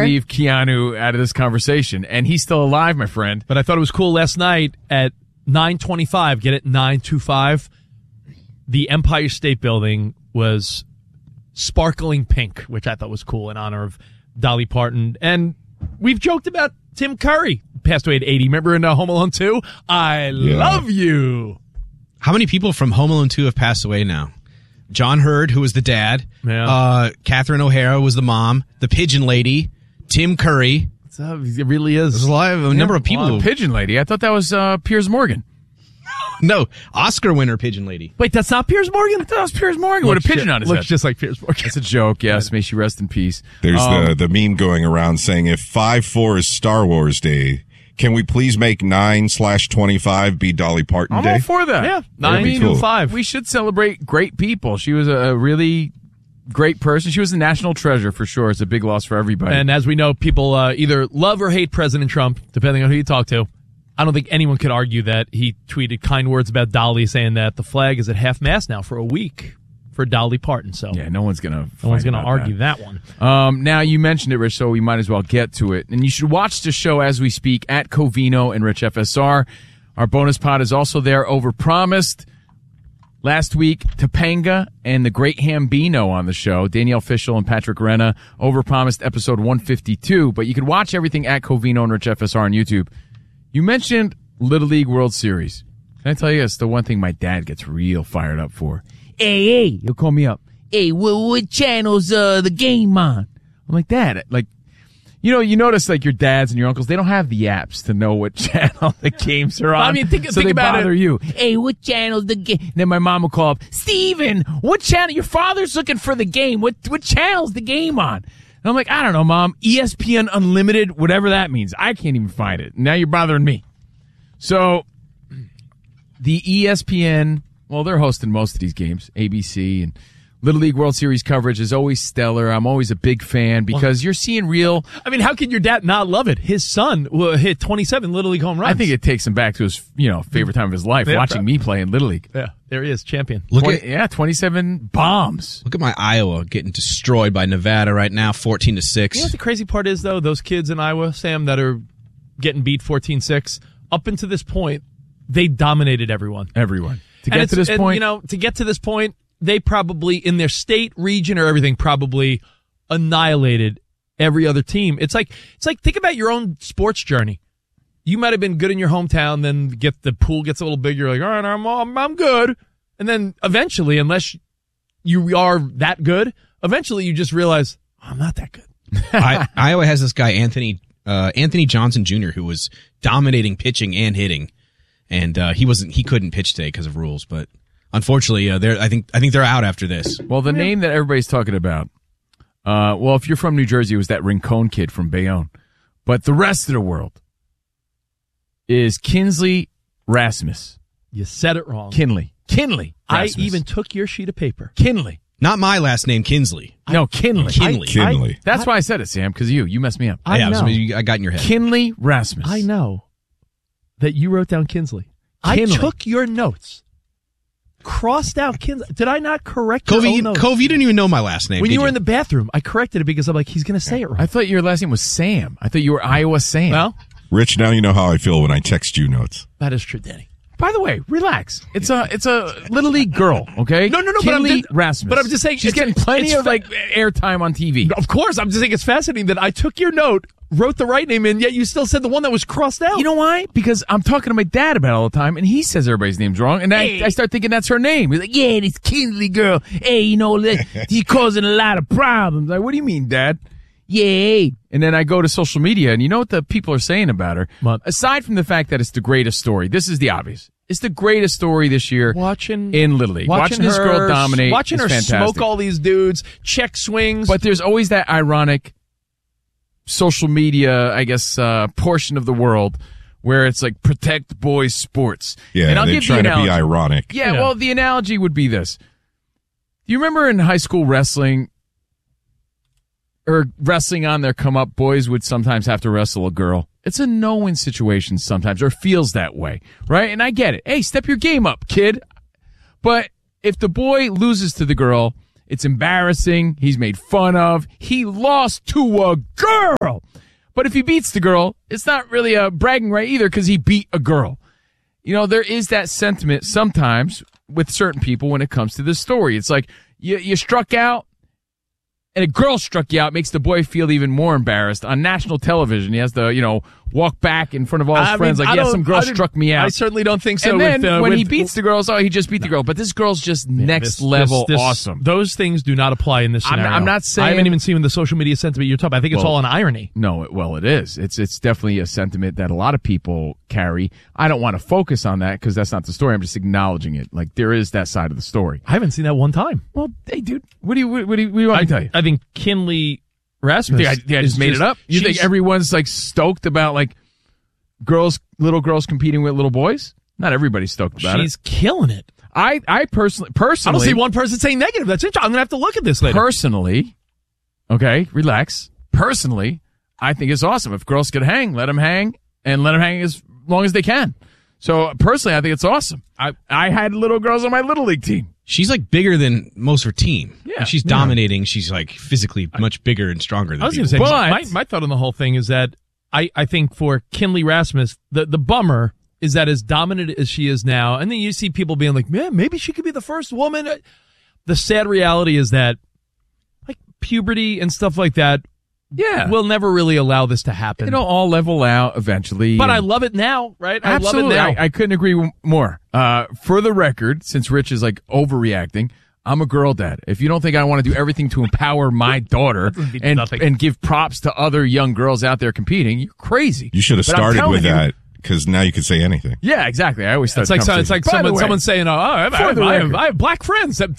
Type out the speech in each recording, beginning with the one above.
leave Keanu out of this conversation, and he's still alive, my friend. But I thought it was cool last night at 9:25. Get it? 9:25. The Empire State Building was sparkling pink, which I thought was cool in honor of Dolly Parton. And we've joked about Tim Curry, passed away at 80. Remember in Home Alone 2? I love you. How many people from Home Alone 2 have passed away now? John Hurd, who was the dad. Yeah. Catherine O'Hara was the mom. The Pigeon Lady. Tim Curry. It really is. There's a number of people. Pigeon Lady. I thought that was Piers Morgan. No, Oscar winner Pigeon Lady. Wait, that's not Piers Morgan? I thought it was Piers Morgan with a pigeon on his head. Looks just like Piers Morgan. It's a joke, yes. May she rest in peace. There's the meme going around saying if 5/4 is Star Wars Day, can we please make 9/25 be Dolly Parton I'm Day? all for that. Yeah, That'd be cool. 9-5. We should celebrate great people. She was a really great person. She was a national treasure for sure. It's a big loss for everybody. And as we know, people either love or hate President Trump, depending on who you talk to. I don't think anyone could argue that he tweeted kind words about Dolly, saying that the flag is at half-mast now for a week for Dolly Parton. So yeah, no one's gonna argue that one. Now you mentioned it, Rich, so we might as well get to it. And you should watch the show as we speak at Covino and Rich FSR. Our bonus pod is also there. Overpromised. Last week, Topanga and the Great Hambino on the show. Danielle Fishel and Patrick Renna overpromised episode 152. But you can watch everything at Covino and Rich FSR on YouTube. You mentioned Little League World Series. Can I tell you, it's the one thing my dad gets real fired up for. Hey, he'll call me up. Hey, what channel's the game on? I'm like, Dad, you notice like your dads and your uncles, they don't have the apps to know what channel the games are on. I mean, think they about bother it. you. Hey, what channel's the game? Then my mom will call up, Steven, what channel? Your father's looking for the game. What channel's the game on? And I'm like, I don't know, Mom. ESPN Unlimited, whatever that means. I can't even find it. Now you're bothering me. So the ESPN, well, they're hosting most of these games, ABC, and Little League World Series coverage is always stellar. I'm always a big fan because you're seeing real. I mean, how can your dad not love it? His son hit 27 Little League home runs. I think it takes him back to his, favorite time of his life, watching me play in Little League. Yeah, there he is, champion. 27 bombs. Look at my Iowa getting destroyed by Nevada right now, 14-6. You know what the crazy part is, though? Those kids in Iowa, Sam, that are getting beat 14-6, up until this point, they dominated everyone. To get to this point, they probably, in their state, region, or everything, probably annihilated every other team. It's like think about your own sports journey. You might have been good in your hometown, then the pool gets a little bigger. You're like, all right, I'm good. And then eventually, unless you are that good, eventually you just realize, I'm not that good. Iowa has this guy, Anthony Johnson Jr., who was dominating pitching and hitting. And he couldn't pitch today because of rules, but unfortunately, I think they're out after this. Well, the name that everybody's talking about, if you're from New Jersey, it was that Rincon kid from Bayonne. But the rest of the world is Kinsley Rasmus. You said it wrong. Kinley Rasmus. I even took your sheet of paper. Kinley. Not my last name, Kinsley. No, Kinley. Kinley. That's why I said it, Sam, because you messed me up. I got in your head. Kinley Rasmus. I know that you wrote down Kinsley. I took your notes. Crossed out Kinsley. Did I not correct your own notes? Cove, you didn't even know my last name. When you were in the bathroom, I corrected it because I'm like, he's going to say it right. I thought your last name was Sam. I thought you were Iowa Sam. Well, Rich, now you know how I feel when I text you notes. that is true, Danny. By the way, relax. It's a Little League girl, okay? No. Kinley Rasmus. But I'm just saying she's getting plenty of airtime on TV. Of course, I'm just saying it's fascinating that I took your note, wrote the right name in, yet you still said the one that was crossed out. You know why? Because I'm talking to my dad about it all the time, and he says everybody's name's wrong, and I start thinking that's her name. He's like, yeah, this Kinsley girl. Hey, she's causing a lot of problems. Like, what do you mean, Dad? Yay. And then I go to social media, and you know what the people are saying about her? What? Aside from the fact that it's the greatest story, this is the obvious. It's the greatest story this year in Little League. Watching this girl dominate Watching her fantastic. smoke all these dudes, check swings. But there's always that ironic social media, I guess, portion of the world where it's like protect boys sports. Yeah, and I'll they're give trying the to be ironic. Yeah, well, the analogy would be this. Do you remember in high school wrestling or wrestling on their come up, boys would sometimes have to wrestle a girl? It's a no-win situation sometimes, or feels that way, right? And I get it. Hey, step your game up, kid. But if the boy loses to the girl It's embarrassing. He's made fun of. He lost to a girl. But if he beats the girl, it's not really a bragging right either because he beat a girl. You know, there is that sentiment sometimes with certain people when it comes to this story. It's like you struck out and a girl struck you out, makes the boy feel even more embarrassed. On national television, he has to, walk back in front of all his friends like, some girl struck me out. I certainly don't think so. And then when he beats the girls, he just beat the girl. But this girl's just next level awesome. Those things do not apply in this scenario. I'm not saying... I haven't even seen the social media sentiment you're talking about. I think it's all an irony. No, it is. It's definitely a sentiment that a lot of people carry. I don't want to focus on that because that's not the story. I'm just acknowledging it. Like, there is that side of the story. I haven't seen that one time. Well, hey, dude, what do you want me to tell you? I think Kinley Rasmus... I just made it up? You think everyone's, like, stoked about, like, little girls competing with little boys? Not everybody's stoked about it. She's killing it. I personally, I don't see one person saying negative. That's interesting. I'm gonna have to look at this later. Personally, okay, relax. Personally, I think it's awesome. If girls could hang, let them hang, and let them hang as long as they can. So personally, I think it's awesome. I had little girls on my little league team. She's like bigger than most of her team. Yeah, and she's dominating. She's like physically much bigger and stronger than I was going to say, my thought on the whole thing is that I think for Kinley Rasmus, the bummer is that as dominant as she is now, and then you see people being like, man, maybe she could be the first woman. The sad reality is that like puberty and stuff like that will never really allow this to happen. It'll all level out eventually. But I love it now, right? Absolutely. I love it now. I couldn't agree more. For the record, since Rich is like overreacting, I'm a girl dad. If you don't think I want to do everything to empower my daughter and give props to other young girls out there competing, you're crazy. You should have started with that because now you can say anything. Yeah, exactly. I always start. It's like someone saying, I have black friends. When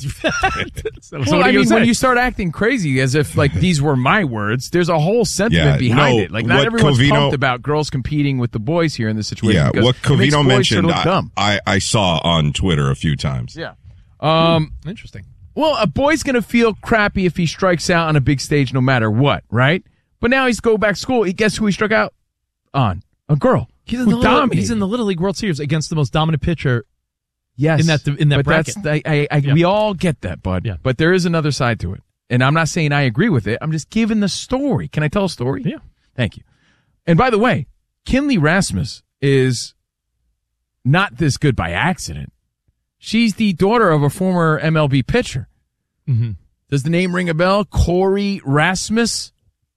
you start acting crazy as if like these were my words, there's a whole sentiment behind it. Like not everyone's pumped about girls competing with the boys here in this situation. Yeah, what Covino mentioned, I saw on Twitter a few times. Yeah. Interesting. Well, a boy's going to feel crappy if he strikes out on a big stage no matter what, right? But now he's going back to school. Guess who he struck out on? A girl. He's in the Little League World Series against the most dominant pitcher. Yes. In that bracket. We all get that, bud. Yeah. But there is another side to it. And I'm not saying I agree with it. I'm just giving the story. Can I tell a story? Yeah. Thank you. And by the way, Kinley Rasmus is not this good by accident. She's the daughter of a former MLB pitcher. Mm-hmm. Does the name ring a bell? Corey Rasmus?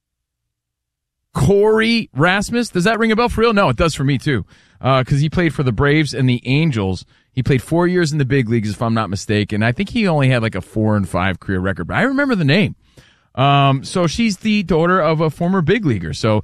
Corey Rasmus? Does that ring a bell for real? No, it does for me too. Because he played for the Braves and the Angels. He played 4 years in the big leagues, if I'm not mistaken. I think he only had like a 4-5 career record, but I remember the name. So she's the daughter of a former big leaguer. So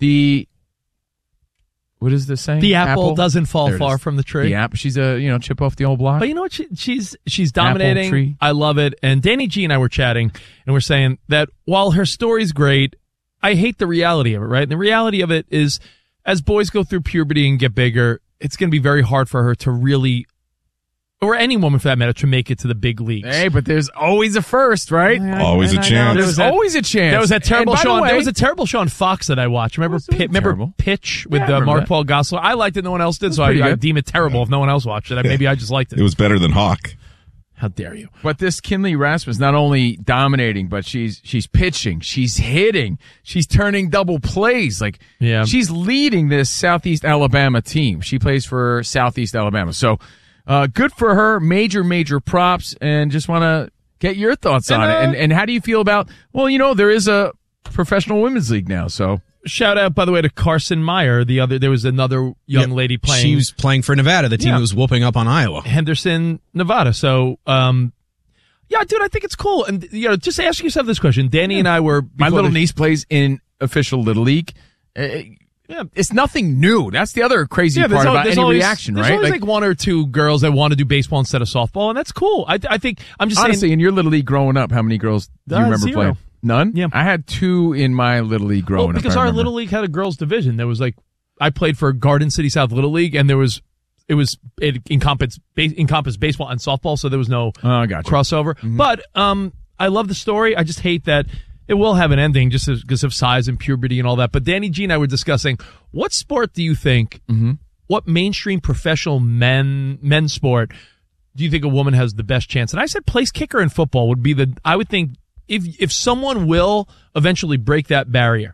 what is this saying? The apple doesn't fall far from the tree. The apple. She's a chip off the old block. But you know what? She's dominating. I love it. And Danny G and I were chatting, and we're saying that while her story's great, I hate the reality of it. Right? And the reality of it is, as boys go through puberty and get bigger, it's going to be very hard for her to really, or any woman for that matter, to make it to the big leagues. Hey, but there's always a first, right? Always a chance. There's always a chance. There was that terrible show. There was a terrible show on Fox that I watched. Remember Pitch with Mark-Paul Gosselaar? I liked it. No one else did, so I deem it terrible if no one else watched it. Maybe I just liked it. It was better than Hawk. How dare you? But this Kinley Rasmus not only dominating, but she's pitching, she's hitting, she's turning double plays. Like she's leading this Southeast Alabama team. She plays for Southeast Alabama. So good for her. Major props, and just want to get your thoughts on it. And how do you feel about, there is a professional women's league now, so. Shout out, by the way, to Carson Meyer. There was another young lady playing. She was playing for Nevada, the team that was whooping up on Iowa. Henderson, Nevada. So, dude, I think it's cool. And, just ask yourself this question. Danny and I were... My little niece plays in official Little League. It's nothing new. That's the other crazy part about any reaction, right? There's always like one or two girls that want to do baseball instead of softball, and that's cool. I think, I'm just honestly, saying... in your Little League growing up, how many girls do you remember 0. playing? None? Yeah. I had 2 in my Little League growing up. Because our Little League had a girls division. There was I played for Garden City South Little League, and it encompassed baseball and softball, so there was no crossover. Mm-hmm. But I love the story. I just hate that it will have an ending just because of size and puberty and all that. But Danny G and I were discussing, what sport do you think, what mainstream professional men's sport do you think a woman has the best chance? And I said place kicker in football would be I would think if someone will eventually break that barrier,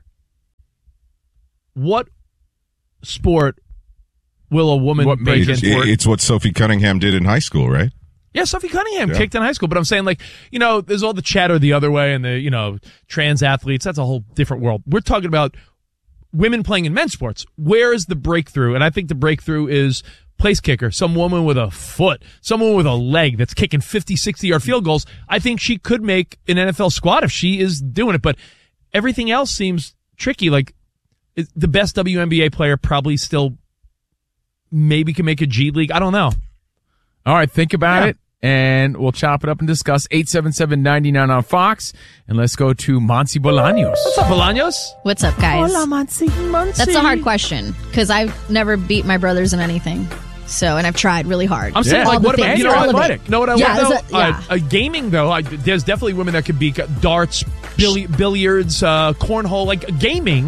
what sport will a woman break in for? It's what Sophie Cunningham did in high school, right? Yeah, Sophie Cunningham kicked in high school. But I'm saying, like, there's all the chatter the other way and the, trans athletes. That's a whole different world. We're talking about women playing in men's sports. Where is the breakthrough? And I think the breakthrough is place kicker, some woman with a foot, someone with a leg that's kicking 50, 60-yard field goals. I think she could make an NFL squad if she is doing it. But everything else seems tricky. Like, the best WNBA player probably still maybe can make a G League. I don't know. All right, think about it, and we'll chop it up and discuss. 877-99 on Fox, and let's go to Monty Bolaños. What's up, Bolaños? What's up, guys? Hola, Monty. That's a hard question, because I've never beat my brothers in anything. So, and I've tried really hard. I'm saying, all what the about, things, you know what I want, though? Gaming, though, there's definitely women that could be darts, billiards, cornhole, like gaming.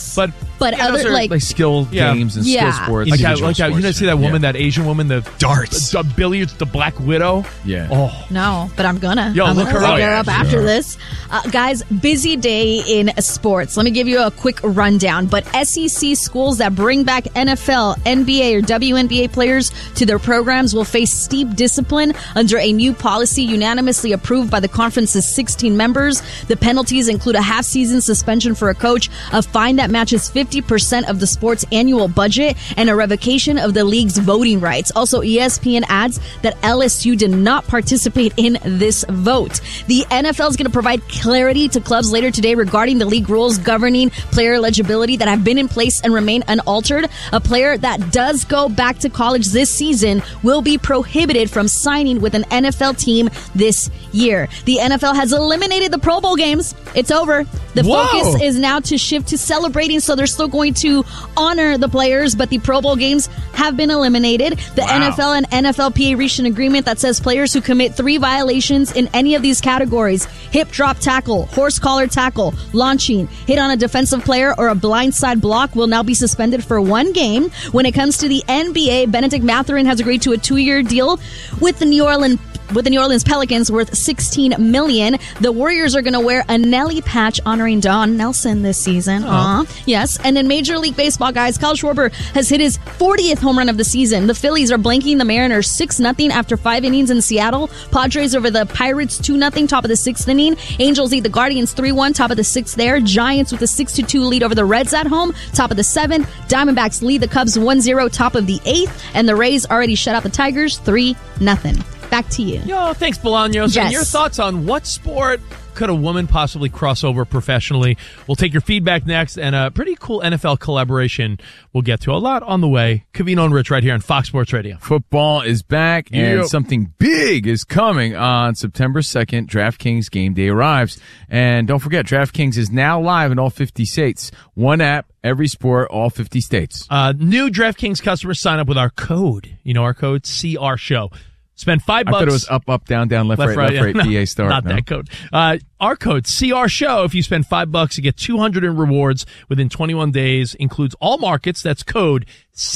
But other, like skill games and skill sports. Like how, you know, see that woman, that Asian woman, the darts, the billiards, the Black Widow. Yeah. Oh no, but I'm gonna. I'm look gonna her up after this. Guys, busy day in sports. Let me give you a quick rundown. But SEC schools that bring back NFL, NBA, or WNBA players to their programs will face steep discipline under a new policy unanimously approved by the conference's 16 members. The penalties include a half-season suspension for a coach, a fine that matches 50% of the sport's annual budget, and a revocation of the league's voting rights. Also, ESPN adds that LSU did not participate in this vote. The NFL is going to provide clarity to clubs later today regarding the league rules governing player eligibility that have been in place and remain unaltered. A player that does go back to college this season will be prohibited from signing with an NFL team this year. The NFL has eliminated the Pro Bowl games. It's over. The focus is now to shift to celebrating, so they're still going to honor the players, but the Pro Bowl games have been eliminated. The NFL and NFLPA reached an agreement that says players who commit 3 violations in any of these categories: hip drop tackle, horse collar tackle, launching, hit on a defensive player, or a blindside block will now be suspended for 1 game. When it comes to the NBA, Benedict Mathurin has agreed to a 2-year deal with the New Orleans Pelicans worth $16 million. The Warriors are going to wear a Nelly patch honoring Don Nelson this season. Yes. And in Major League Baseball, guys, Kyle Schwarber has hit his 40th home run of the season. The Phillies are blanking the Mariners 6-0 after 5 innings in Seattle. Padres over the Pirates 2-0, top of the 6th inning. Angels lead the Guardians 3-1, top of the 6th there. Giants with a 6-2 lead over the Reds at home, top of the 7th. Diamondbacks lead the Cubs 1-0, top of the 8th. And the Rays already shut out the Tigers 3-0. Back to you. Yo, thanks, Bolaños. Yes. And your thoughts on what sport could a woman possibly cross over professionally? We'll take your feedback next, and a pretty cool NFL collaboration we'll get to. A lot on the way. Covino and Rich right here on Fox Sports Radio. Football is back, and something big is coming on September 2nd. DraftKings Game Day arrives. And don't forget, DraftKings is now live in all 50 states. One app, every sport, all 50 states. New DraftKings customers sign up with our code. You know our code? CR Show. Spend $5. I thought it was up, down, left, right, PA start. Not that code. Our code, CR Show. If you spend $5, you get $200 in rewards within 21 days. Includes all markets. That's code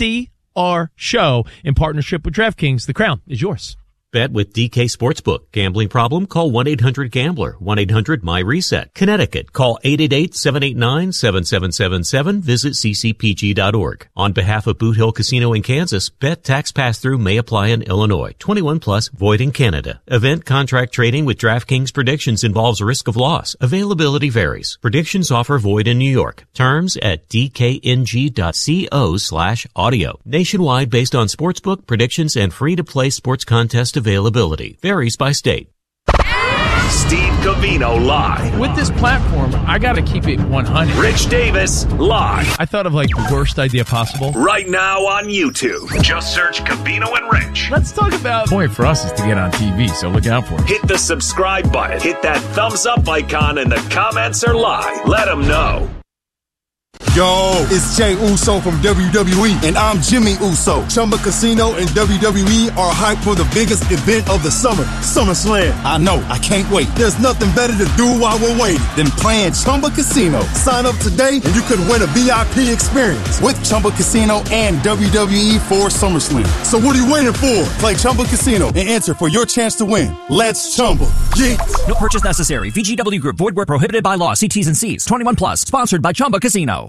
CR Show in partnership with DraftKings. The crown is yours. Bet with DK Sportsbook. Gambling problem? Call 1-800-GAMBLER. 1-800-MY-RESET. Connecticut. Call 888-789-7777. Visit ccpg.org. On behalf of Boot Hill Casino in Kansas, bet tax pass-through may apply in Illinois. 21 plus, void in Canada. Event contract trading with DraftKings predictions involves risk of loss. Availability varies. Predictions offer void in New York. Terms at dkng.co/audio. Nationwide based on sportsbook predictions and free-to-play sports contest availability. Varies by state. Steve Covino live. With this platform, I got to keep it 100. Rich Davis live. I thought of like the worst idea possible. Right now on YouTube. Just search Covino and Rich. Let's talk about... The point for us is to get on TV, so look out for it. Hit the subscribe button. Hit that thumbs up icon, and the comments are live. Let them know. Yo, it's Jey Uso from WWE, and I'm Jimmy Uso. Chumba Casino and WWE are hyped for the biggest event of the summer, SummerSlam. I know, I can't wait. There's nothing better to do while we're waiting than playing Chumba Casino. Sign up today and you could win a VIP experience with Chumba Casino and WWE for SummerSlam. So what are you waiting for? Play Chumba Casino and enter for your chance to win. Let's Chumba. Yeah. No purchase necessary. VGW Group. Void where prohibited by law. See T's and C's. 21 plus. Sponsored by Chumba Casino.